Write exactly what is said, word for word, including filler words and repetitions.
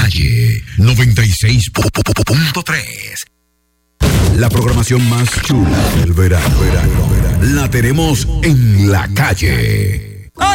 calle noventa y seis punto tres. La programación más chula del verano, verano, verano, la tenemos en la calle.